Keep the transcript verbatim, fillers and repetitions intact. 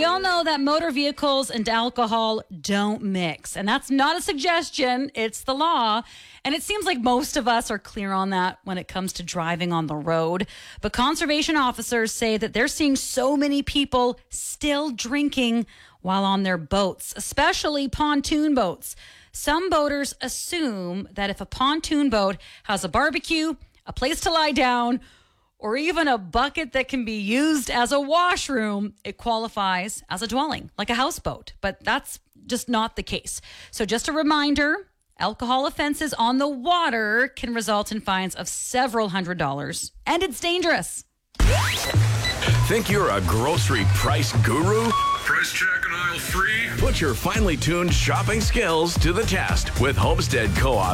we all know that motor vehicles and alcohol don't mix. And that's not a suggestion, it's the law. And it seems like most of us are clear on that when it comes to driving on the road. But conservation officers say that they're seeing so many people still drinking while on their boats, especially pontoon boats. Some boaters assume that if a pontoon boat has a barbecue, a place to lie down, or even a bucket that can be used as a washroom, it qualifies as a dwelling, like a houseboat. But that's just not the case. So just a reminder, alcohol offenses on the water can result in fines of several hundred dollars, and it's dangerous. Think you're a grocery price guru? Price check on aisle three. Put your finely tuned shopping skills to the test with Homestead Co-op.